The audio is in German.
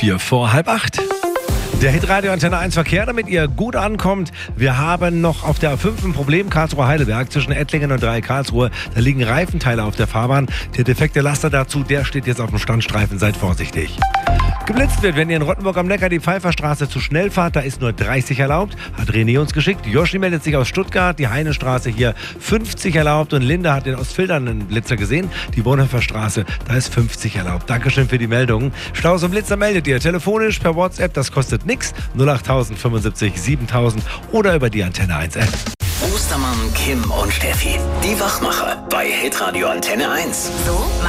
7:04. Der Hitradio Antenne 1 Verkehr, damit ihr gut ankommt. Wir haben noch auf der A5 ein Problem, Karlsruhe-Heidelberg, zwischen Ettlingen und Dreieck-Karlsruhe. Da liegen Reifenteile auf der Fahrbahn. Der defekte Laster dazu, der steht jetzt auf dem Standstreifen. Seid vorsichtig. Geblitzt wird, wenn ihr in Rottenburg am Neckar die Pfeifferstraße zu schnell fahrt, da ist nur 30 erlaubt. Hat René uns geschickt. Joshi meldet sich aus Stuttgart, die Heinestraße hier 50 erlaubt. Und Linda hat in Ostfildern einen Blitzer gesehen. Die Bonhoeffer Straße, da ist 50 erlaubt. Dankeschön für die Meldung. Staus und Blitzer meldet ihr telefonisch per WhatsApp, das kostet nichts. 08000 75 7000 oder über die Antenne 1 App. Ostermann, Kim und Steffi, die Wachmacher bei Hitradio Antenne 1. So